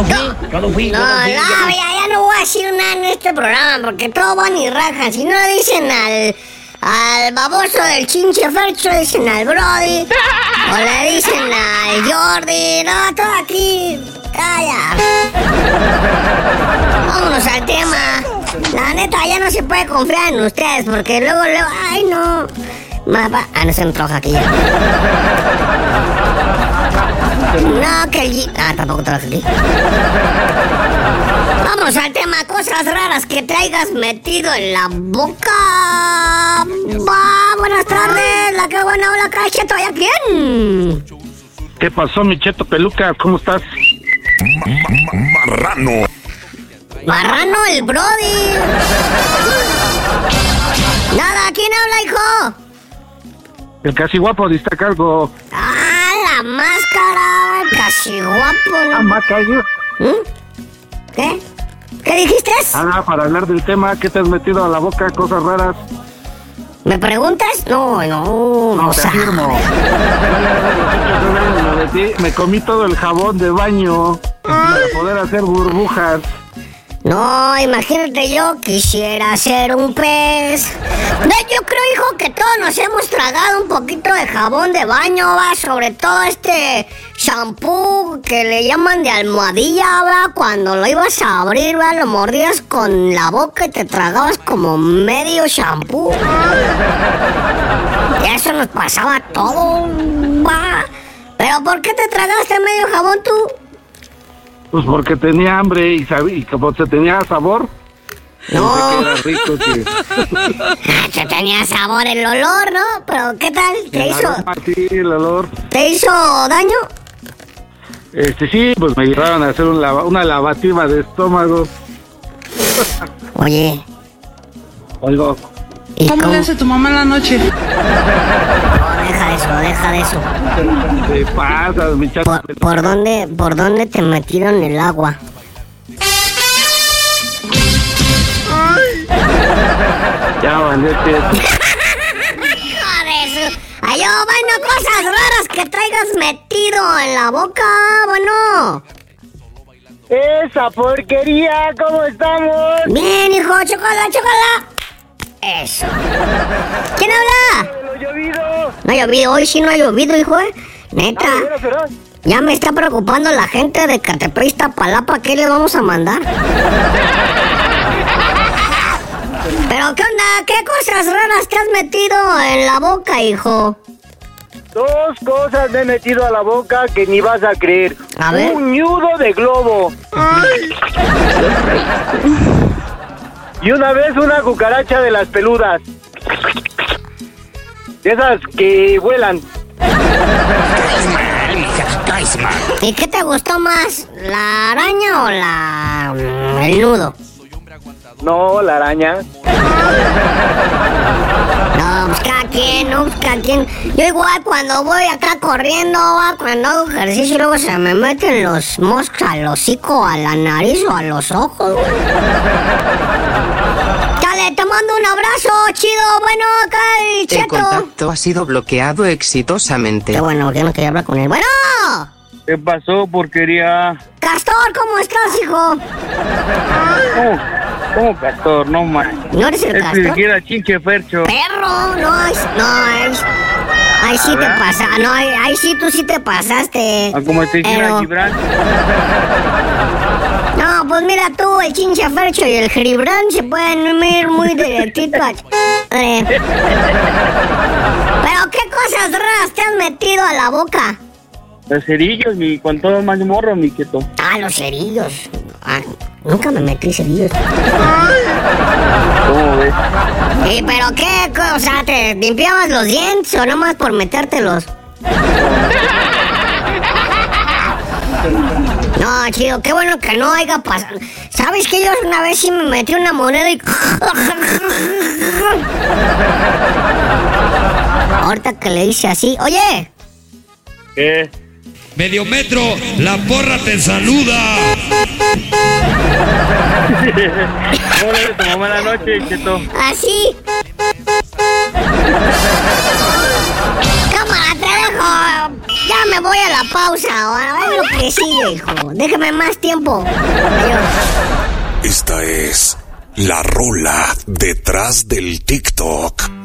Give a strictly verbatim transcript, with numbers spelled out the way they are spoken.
no fui, yo no fui, No, yo no fui. no, yo no- ya, ya no voy a decir nada en este programa porque todo van y rajan. Si no le dicen al, al baboso del chinche Fercho, dicen al Brody. O le dicen al Jordi. No, todo aquí. Calla. Vámonos al tema. La neta, ya no se puede confiar en ustedes porque luego, luego, ay no. Mapa. Ah, no se me troja aquí ya. No, que el... G- Ah, tampoco traje aquí. Vamos al tema, cosas raras que traigas metido en la boca. Va, buenas tardes, la que buena, hola, Cacheto, ¿y a quién? ¿Qué pasó, mi Cheto Peluca? ¿Cómo estás? Marrano. Marrano el Brody. Nada, ¿quién habla, hijo? El casi guapo diste a cargo. Ah, la máscara, casi guapo, Ah, ¿no? más callo. ¿Mm? ¿Qué? ¿Qué dijiste? Ah, para hablar del tema, ¿qué te has metido a la boca? Cosas raras. ¿Me preguntas? No, no, no, No, te afirmo. Me metí- Me comí todo el jabón de baño para poder hacer burbujas. No, imagínate, yo quisiera ser un pez. No, yo creo, hijo, que todos nos hemos tragado un poquito de jabón de baño, va, sobre todo este shampoo que le llaman de almohadilla, va, cuando lo ibas a abrir, va, lo mordías con la boca y te tragabas como medio shampoo. Y eso nos pasaba todo, va. Pero ¿por qué te tragaste medio jabón tú? Pues porque tenía hambre y sabía, y como se tenía sabor. No. Pensé que era rico, que... Ah, que tenía sabor el olor, ¿no? Pero ¿qué tal? ¿Te El hizo, aroma, sí, el olor. ¿te hizo daño? Este, sí, pues me llevaron a hacer un lava- una lavativa de estómago. Oye, Oigo, ¿y ¿Cómo cómo? le hace tu mamá en la noche? No, deja de eso, deja de eso. te pasas, mi chato. ¿Por, por dónde, por dónde te metieron el agua? Ya, valete. Joder, ay, yo, bueno, cosas raras que traigas metido en la boca, bueno. Esa porquería, ¿cómo estamos? Bien, hijo, chócala, chócala. Eso. ¿Quién habla? Lo llovido. No ha llovido, hoy sí no ha llovido, hijo, ¿eh? Neta. Ah, ¿de veras será? Ya me está preocupando la gente de Catepec, Iztapalapa, ¿qué le vamos a mandar? Pero, ¿qué onda? ¿Qué cosas raras te has metido en la boca, hijo? Dos cosas me he metido a la boca que ni vas a creer. A ver. Un ñudo de globo. Y una vez una cucaracha de las peludas. De esas que vuelan. ¿Y qué te gustó más? ¿La araña o la... el nudo? No, la araña. No, pues cada quien, ¿no? Pues cada quien. Yo igual cuando voy acá corriendo, va, cuando hago ejercicio, luego se me meten los moscos al hocico, a la nariz o a los ojos. Dale, te mando un abrazo, chido. Bueno, acá el El Cheto. contacto ha sido bloqueado exitosamente. Qué bueno, que no quería hablar con él. Bueno, ¿Qué pasó, porquería? Castor, ¿cómo estás, hijo? ¿Cómo, cómo Castor? No, man. ¿No eres el Es Castor? siquiera Chinche Fercho. Perro, no, ahí, no, ahí, ahí sí te pasa, no, ahí, ahí sí tú sí te pasaste. Ah, como te dijera Pero- Gibran. No, pues mira tú, el Chincha Fercho y el Gibran se pueden ir muy directito a... Eh. Pero ¿qué cosas raras te has metido a la boca? Los cerillos, mi, con todo más morro, mi Cheto. Ah, los cerillos. Ah, nunca me metí cerillos. ¿Cómo ves? ¿Y pero qué? O sea, ¿te limpiabas los dientes o nomás por metértelos? No, chido, qué bueno que no haya pasado. ¿Sabes que yo una vez sí me metí una moneda y... Ahorita que le hice así... Oye, ¿Qué? Medio metro, la porra te saluda. ¿Cómo le tu mamá en la noche, Cheto? así... Cámara, te dejo. Ya me voy a la pausa. A ver lo que sigue, hijo. Déjame más tiempo. Adiós. Esta es la rola detrás del TikTok.